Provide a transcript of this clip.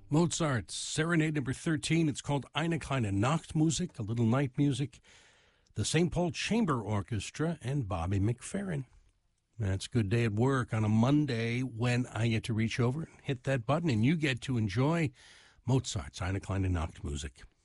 Mozart's Serenade number 13. It's called Eine kleine Nachtmusik, a little night music. The St. Paul Chamber Orchestra and Bobby McFerrin. That's a good day at work on a Monday when I get to reach over and hit that button and you get to enjoy Mozart's Eine kleine Nachtmusik.